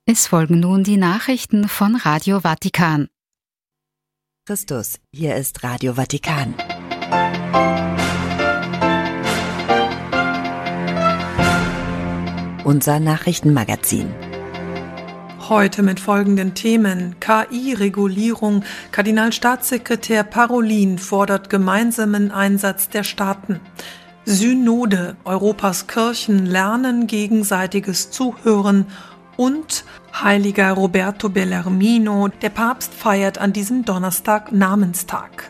Es folgen nun die Nachrichten von Radio Vatikan. Christus, hier ist Radio Vatikan. Unser Nachrichtenmagazin. Heute mit folgenden Themen: KI-Regulierung, Kardinalstaatssekretär Parolin fordert gemeinsamen Einsatz der Staaten. Synode, Europas Kirchen lernen gegenseitiges Zuhören. Und Heiliger Roberto Bellarmino, der Papst feiert an diesem Donnerstag Namenstag.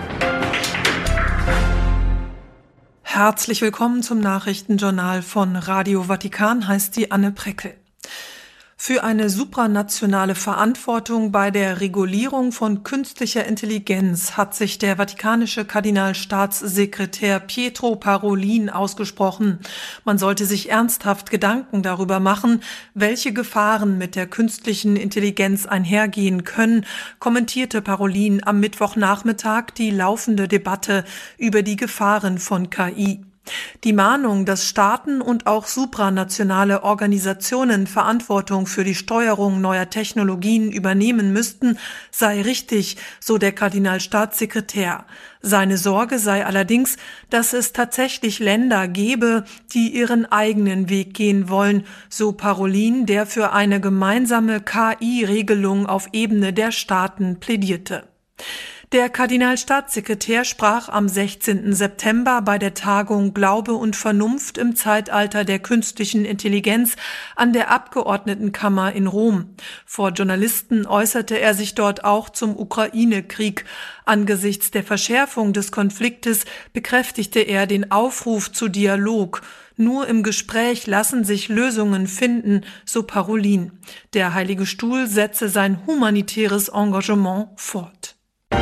Herzlich willkommen zum Nachrichtenjournal von Radio Vatikan, heißt die Anne Preckel. Für eine supranationale Verantwortung bei der Regulierung von künstlicher Intelligenz hat sich der vatikanische Kardinalstaatssekretär Pietro Parolin ausgesprochen. Man sollte sich ernsthaft Gedanken darüber machen, welche Gefahren mit der künstlichen Intelligenz einhergehen können, kommentierte Parolin am Mittwochnachmittag die laufende Debatte über die Gefahren von KI. Die Mahnung, dass Staaten und auch supranationale Organisationen Verantwortung für die Steuerung neuer Technologien übernehmen müssten, sei richtig, so der Kardinalstaatssekretär. Seine Sorge sei allerdings, dass es tatsächlich Länder gebe, die ihren eigenen Weg gehen wollen, so Parolin, der für eine gemeinsame KI-Regelung auf Ebene der Staaten plädierte. Der Kardinalstaatssekretär sprach am 16. September bei der Tagung Glaube und Vernunft im Zeitalter der künstlichen Intelligenz an der Abgeordnetenkammer in Rom. Vor Journalisten äußerte er sich dort auch zum Ukraine-Krieg. Angesichts der Verschärfung des Konfliktes bekräftigte er den Aufruf zu Dialog. Nur im Gespräch lassen sich Lösungen finden, so Parolin. Der Heilige Stuhl setze sein humanitäres Engagement fort.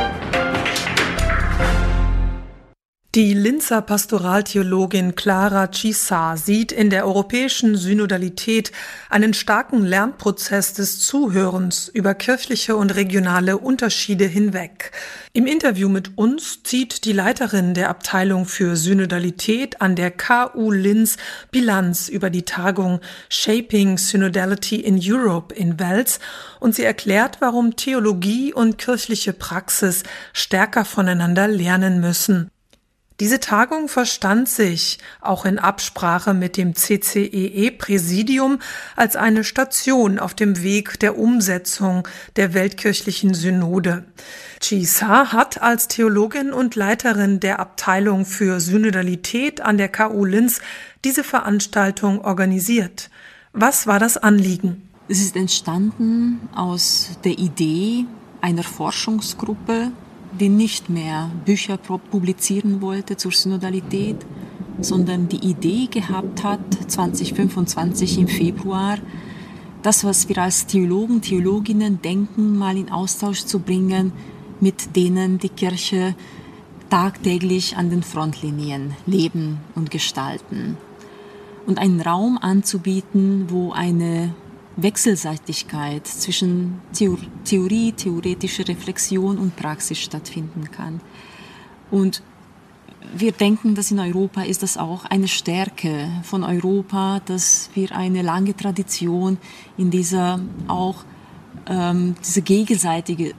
Die Linzer Pastoraltheologin Clara Cisa sieht in der europäischen Synodalität einen starken Lernprozess des Zuhörens über kirchliche und regionale Unterschiede hinweg. Im Interview mit uns zieht die Leiterin der Abteilung für Synodalität an der KU Linz Bilanz über die Tagung Shaping Synodality in Europe in Wels und sie erklärt, warum Theologie und kirchliche Praxis stärker voneinander lernen müssen. Diese Tagung verstand sich, auch in Absprache mit dem CCEE-Präsidium, als eine Station auf dem Weg der Umsetzung der weltkirchlichen Synode. Cisa hat als Theologin und Leiterin der Abteilung für Synodalität an der KU Linz diese Veranstaltung organisiert. Was war das Anliegen? Es ist entstanden aus der Idee einer Forschungsgruppe, die nicht mehr Bücher publizieren wollte zur Synodalität, sondern die Idee gehabt hat, 2025 im Februar, das, was wir als Theologen, Theologinnen denken, mal in Austausch zu bringen mit denen die Kirche tagtäglich an den Frontlinien leben und gestalten. Und einen Raum anzubieten, wo eine Wechselseitigkeit zwischen Theorie, theoretische Reflexion und Praxis stattfinden kann. Und wir denken, dass in Europa ist das auch eine Stärke von Europa, dass wir eine lange Tradition in dieser auch diese gegenseitige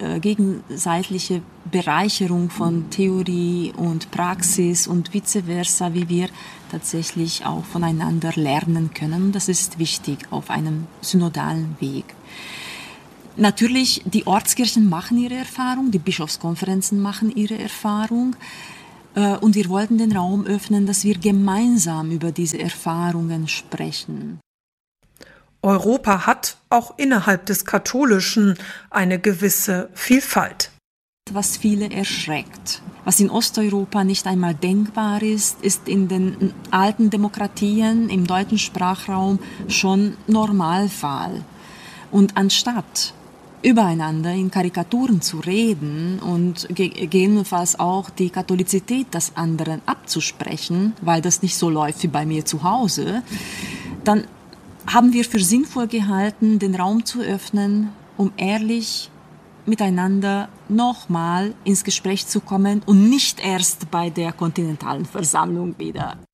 Bereicherung von Theorie und Praxis und vice versa, wie wir tatsächlich auch voneinander lernen können. Das ist wichtig auf einem synodalen Weg. Natürlich, die Ortskirchen machen ihre Erfahrung, die Bischofskonferenzen machen ihre Erfahrung. Und wir wollten den Raum öffnen, dass wir gemeinsam über diese Erfahrungen sprechen. Europa hat auch innerhalb des Katholischen eine gewisse Vielfalt. Was viele erschreckt. Was in Osteuropa nicht einmal denkbar ist, ist in den alten Demokratien im deutschen Sprachraum schon Normalfall. Und anstatt übereinander in Karikaturen zu reden und gegebenenfalls auch die Katholizität des anderen abzusprechen, weil das nicht so läuft wie bei mir zu Hause, dann haben wir für sinnvoll gehalten, den Raum zu öffnen, um ehrlich miteinander nochmal ins Gespräch zu kommen und nicht erst bei der kontinentalen Versammlung wieder.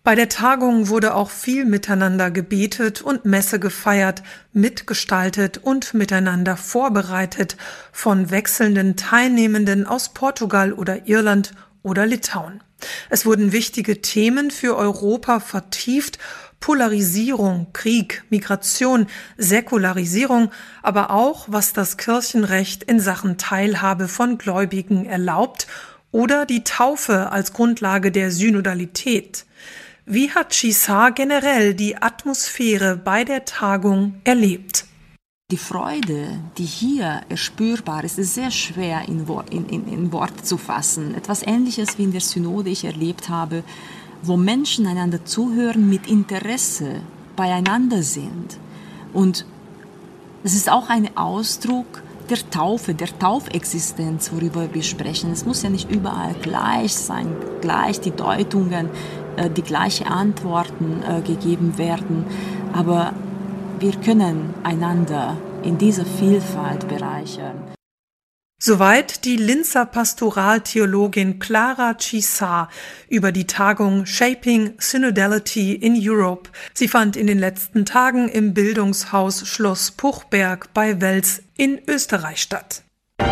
Bei der Tagung wurde auch viel miteinander gebetet und Messe gefeiert, mitgestaltet und miteinander vorbereitet von wechselnden Teilnehmenden aus Portugal oder Irland oder Litauen. Es wurden wichtige Themen für Europa vertieft: Polarisierung, Krieg, Migration, Säkularisierung, aber auch, was das Kirchenrecht in Sachen Teilhabe von Gläubigen erlaubt oder die Taufe als Grundlage der Synodalität. Wie hat Chissar generell die Atmosphäre bei der Tagung erlebt? Die Freude, die hier erspürbar ist, ist sehr schwer in Wort zu fassen. Etwas Ähnliches wie in der Synode ich erlebt habe, wo Menschen einander zuhören, mit Interesse beieinander sind. Und es ist auch ein Ausdruck der Taufe, der Taufexistenz, worüber wir sprechen. Es muss ja nicht überall gleich sein, gleich die Deutungen, die gleichen Antworten gegeben werden. Aber wir können einander in dieser Vielfalt bereichern. Soweit die Linzer Pastoraltheologin Clara Chissar über die Tagung Shaping Synodality in Europe. Sie fand in den letzten Tagen im Bildungshaus Schloss Puchberg bei Wels in Österreich statt.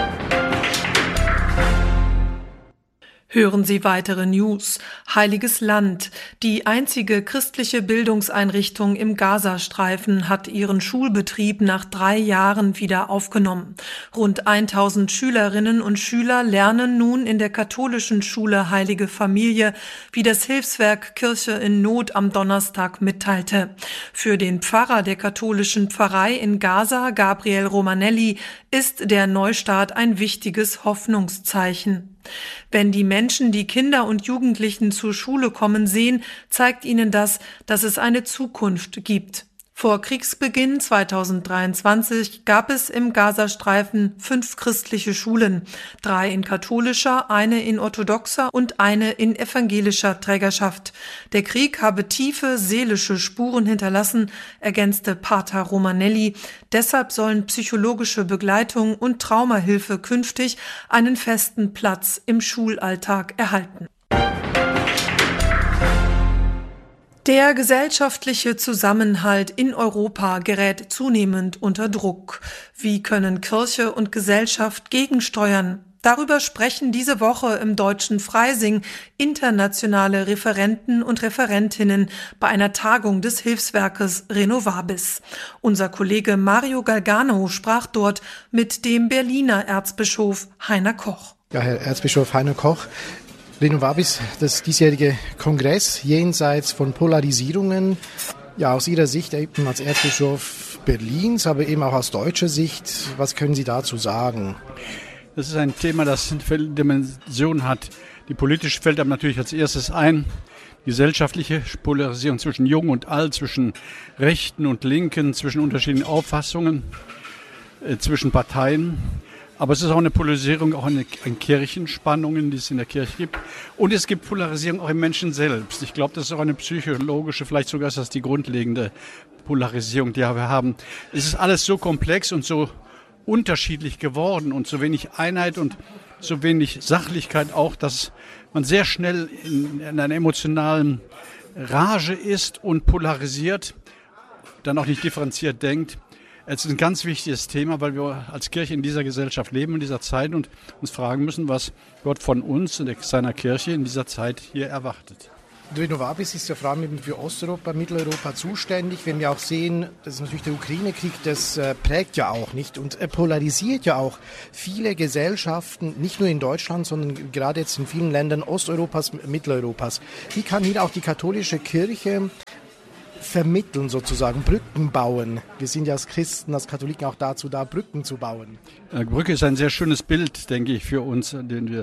Hören Sie weitere News. Heiliges Land. Die einzige christliche Bildungseinrichtung im Gazastreifen hat ihren Schulbetrieb nach 3 Jahren wieder aufgenommen. Rund 1000 Schülerinnen und Schüler lernen nun in der katholischen Schule Heilige Familie, wie das Hilfswerk Kirche in Not am Donnerstag mitteilte. Für den Pfarrer der katholischen Pfarrei in Gaza, Gabriel Romanelli, ist der Neustart ein wichtiges Hoffnungszeichen. Wenn die Menschen die Kinder und Jugendlichen zur Schule kommen sehen, zeigt ihnen das, dass es eine Zukunft gibt. Vor Kriegsbeginn 2023 gab es im Gazastreifen 5 christliche Schulen, 3 in katholischer, eine in orthodoxer und eine in evangelischer Trägerschaft. Der Krieg habe tiefe seelische Spuren hinterlassen, ergänzte Pater Romanelli. Deshalb sollen psychologische Begleitung und Traumahilfe künftig einen festen Platz im Schulalltag erhalten. Der gesellschaftliche Zusammenhalt in Europa gerät zunehmend unter Druck. Wie können Kirche und Gesellschaft gegensteuern? Darüber sprechen diese Woche im Deutschen Freising internationale Referenten und Referentinnen bei einer Tagung des Hilfswerkes Renovabis. Unser Kollege Mario Galgano sprach dort mit dem Berliner Erzbischof Heiner Koch. Ja, Herr Erzbischof Heiner Koch, Renovabis, das diesjährige Kongress jenseits von Polarisierungen, ja aus Ihrer Sicht eben als Erzbischof Berlins, aber eben auch aus deutscher Sicht, was können Sie dazu sagen? Das ist ein Thema, das viele Dimensionen hat. Die politische fällt einem natürlich als erstes ein. Die gesellschaftliche Polarisierung zwischen Jung und Alt, zwischen Rechten und Linken, zwischen unterschiedlichen Auffassungen, zwischen Parteien. Aber es ist auch eine Polarisierung, auch an Kirchenspannungen, die es in der Kirche gibt. Und es gibt Polarisierung auch im Menschen selbst. Ich glaube, das ist auch eine psychologische, vielleicht sogar ist das die grundlegende Polarisierung, die wir haben. Es ist alles so komplex und so unterschiedlich geworden und so wenig Einheit und so wenig Sachlichkeit auch, dass man sehr schnell in einer emotionalen Rage ist und polarisiert, dann auch nicht differenziert denkt. Es ist ein ganz wichtiges Thema, weil wir als Kirche in dieser Gesellschaft leben, in dieser Zeit und uns fragen müssen, was Gott von uns und seiner Kirche in dieser Zeit hier erwartet. Renovabis ist ja vor allem eben für Osteuropa, Mitteleuropa zuständig. Wenn wir auch sehen, das ist natürlich der Ukraine-Krieg, das prägt ja auch nicht und polarisiert ja auch viele Gesellschaften, nicht nur in Deutschland, sondern gerade jetzt in vielen Ländern Osteuropas, Mitteleuropas. Wie kann hier auch die katholische Kirche vermitteln sozusagen, Brücken bauen? Wir sind ja als Christen, als Katholiken auch dazu da, Brücken zu bauen. Brücke ist ein sehr schönes Bild, denke ich, für uns, für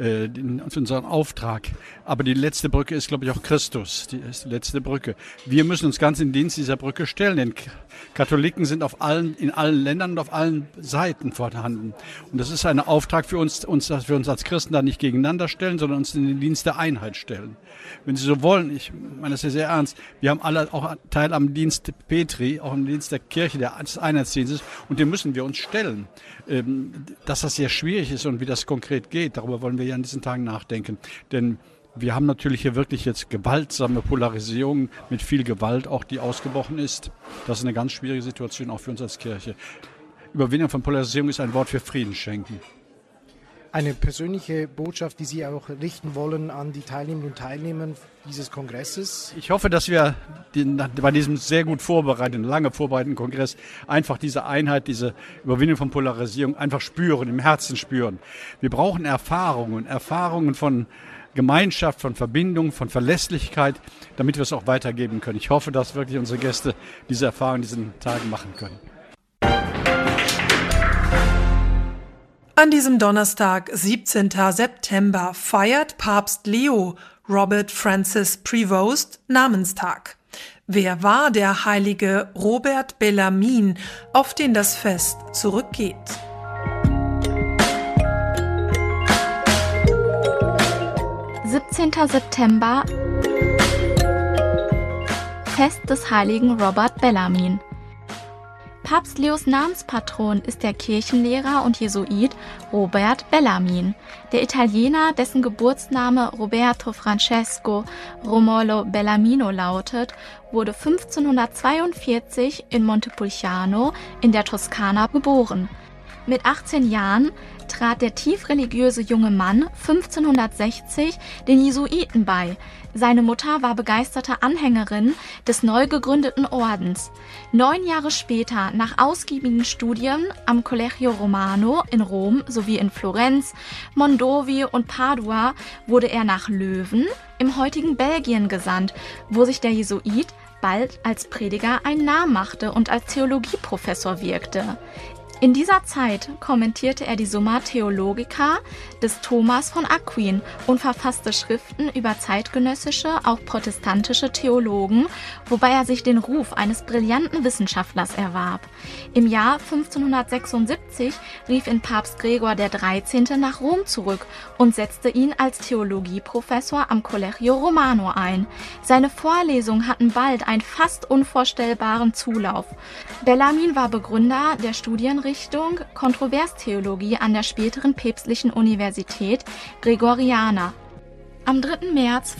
unseren Auftrag. Aber die letzte Brücke ist, glaube ich, auch Christus. Die ist die letzte Brücke. Wir müssen uns ganz in Dienst dieser Brücke stellen, denn Katholiken sind in allen Ländern und auf allen Seiten vorhanden. Und das ist ein Auftrag für uns, dass wir uns als Christen da nicht gegeneinander stellen, sondern uns in den Dienst der Einheit stellen. Wenn Sie so wollen, ich meine das ja sehr ernst, wir haben alle auch Teil am Dienst Petri, auch im Dienst der Kirche, des Einheitsdienstes, und dem müssen wir uns stellen. Dass das sehr schwierig ist und wie das konkret geht, darüber wollen wir ja in diesen Tagen nachdenken. Denn Wir haben natürlich hier wirklich jetzt gewaltsame Polarisierung mit viel Gewalt, auch die ausgebrochen ist. Das ist eine ganz schwierige Situation, auch für uns als Kirche. Überwindung von Polarisierung ist ein Wort für Frieden schenken. Eine persönliche Botschaft, die Sie auch richten wollen an die Teilnehmerinnen und Teilnehmer dieses Kongresses? Ich hoffe, dass wir bei diesem sehr gut vorbereiteten, lange vorbereiteten Kongress einfach diese Einheit, diese Überwindung von Polarisierung einfach spüren, im Herzen spüren. Wir brauchen Erfahrungen von Gemeinschaft, von Verbindung, von Verlässlichkeit, damit wir es auch weitergeben können. Ich hoffe, dass wirklich unsere Gäste diese Erfahrung in diesen Tagen machen können. An diesem Donnerstag, 17. September, feiert Papst Leo Robert Francis Prevost Namenstag. Wer war der heilige Robert Bellarmin, auf den das Fest zurückgeht? September, Fest des heiligen Robert Bellarmin. Papst Leos Namenspatron ist der Kirchenlehrer und Jesuit Robert Bellarmin. Der Italiener, dessen Geburtsname Roberto Francesco Romolo Bellarmino lautet, wurde 1542 in Montepulciano in der Toskana geboren. Mit 18 Jahren trat der tief religiöse junge Mann 1560 den Jesuiten bei. Seine Mutter war begeisterte Anhängerin des neu gegründeten Ordens. 9 Jahre später, nach ausgiebigen Studien am Collegio Romano in Rom sowie in Florenz, Mondovì und Padua, wurde er nach Löwen im heutigen Belgien gesandt, wo sich der Jesuit bald als Prediger einen Namen machte und als Theologieprofessor wirkte. In dieser Zeit kommentierte er die Summa Theologica des Thomas von Aquin und verfasste Schriften über zeitgenössische, auch protestantische Theologen, wobei er sich den Ruf eines brillanten Wissenschaftlers erwarb. Im Jahr 1576 rief ihn Papst Gregor XIII. Nach Rom zurück und setzte ihn als Theologieprofessor am Collegio Romano ein. Seine Vorlesungen hatten bald einen fast unvorstellbaren Zulauf. Bellarmin war Begründer der Studienrichtung Kontroverstheologie an der späteren päpstlichen Universität Gregoriana. Am 3. März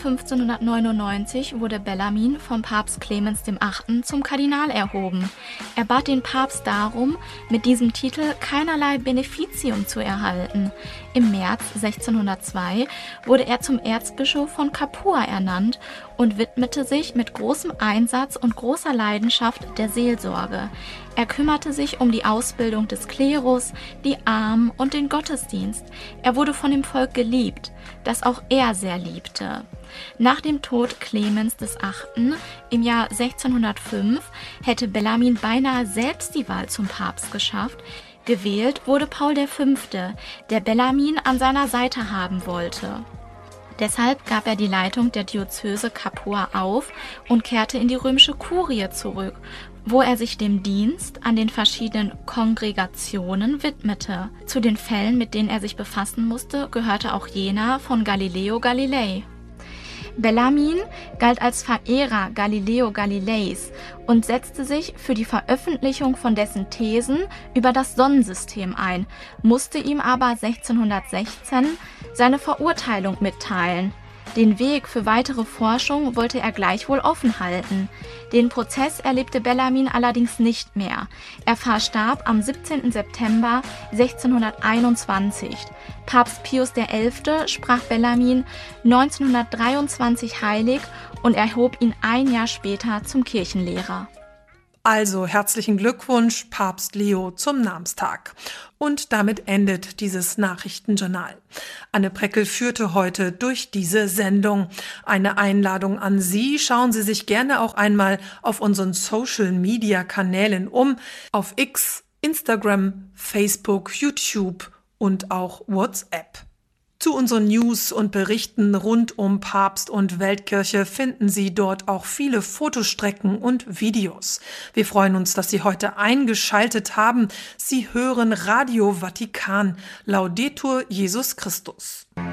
1599 wurde Bellarmin von Papst Clemens VIII. Zum Kardinal erhoben. Er bat den Papst darum, mit diesem Titel keinerlei Beneficium zu erhalten. Im März 1602 wurde er zum Erzbischof von Capua ernannt und widmete sich mit großem Einsatz und großer Leidenschaft der Seelsorge. Er kümmerte sich um die Ausbildung des Klerus, die Armen und den Gottesdienst. Er wurde von dem Volk geliebt, das auch er sehr liebte. Nach dem Tod Clemens VIII. Im Jahr 1605 hätte Bellarmin beinahe selbst die Wahl zum Papst geschafft. Gewählt wurde Paul V., der Bellarmin an seiner Seite haben wollte. Deshalb gab er die Leitung der Diözese Capua auf und kehrte in die römische Kurie zurück, wo er sich dem Dienst an den verschiedenen Kongregationen widmete. Zu den Fällen, mit denen er sich befassen musste, gehörte auch jener von Galileo Galilei. Bellarmin galt als Verehrer Galileo Galileis und setzte sich für die Veröffentlichung von dessen Thesen über das Sonnensystem ein, musste ihm aber 1616 seine Verurteilung mitteilen. Den Weg für weitere Forschung wollte er gleichwohl offen halten. Den Prozess erlebte Bellarmin allerdings nicht mehr. Er verstarb am 17. September 1621. Papst Pius XI. Sprach Bellarmin 1923 heilig und erhob ihn ein Jahr später zum Kirchenlehrer. Also herzlichen Glückwunsch, Papst Leo, zum Namenstag. Und damit endet dieses Nachrichtenjournal. Anne Preckel führte heute durch diese Sendung. Eine Einladung an Sie. Schauen Sie sich gerne auch einmal auf unseren Social-Media-Kanälen um. Auf X, Instagram, Facebook, YouTube und auch WhatsApp. Zu unseren News und Berichten rund um Papst und Weltkirche finden Sie dort auch viele Fotostrecken und Videos. Wir freuen uns, dass Sie heute eingeschaltet haben. Sie hören Radio Vatikan. Laudetur Jesus Christus.